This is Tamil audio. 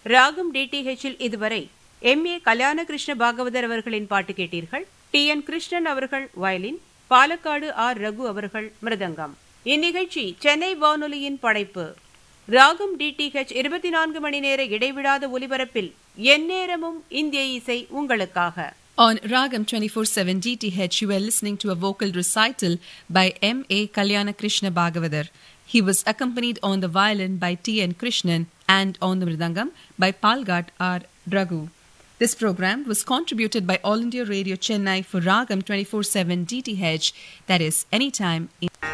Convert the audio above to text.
ராகம் டிடிஹெச்சில் இதுவரை M.A. கல்யாண கிருஷ்ண பாகவதர் அவர்களின் பாட்டு கேட்டீர்கள். T.N. கிருஷ்ணன் அவர்கள் வயலின், பாலக்காடு ஆர். ரகு அவர்கள் மிருதங்கம். இந்நிகழ்ச்சி சென்னை வானொலியின் படைப்பு. ராகம் டிடிஹெச் 24 மணி நேர இடைவிடாத ஒலிபரப்பில் எந்நேரமும் இந்திய இசை உங்களுக்காக. On Ragam 24/7 DTH, you were listening to a vocal recital by M.A. Kalyana Krishna Bhagavathar. He was accompanied on the violin by T.N. Krishnan and on the mridangam by Palgat R. Raghu. This program was contributed by All India Radio Chennai for Ragam 24/7 DTH, that is, anytime in